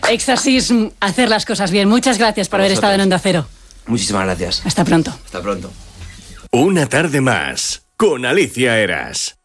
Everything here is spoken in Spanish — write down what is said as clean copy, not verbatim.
Éxtasis, hacer las cosas bien. Muchas gracias por haber estado en Onda Cero. Muchísimas gracias. Hasta pronto. Hasta pronto. Una tarde más con Alicia Eras.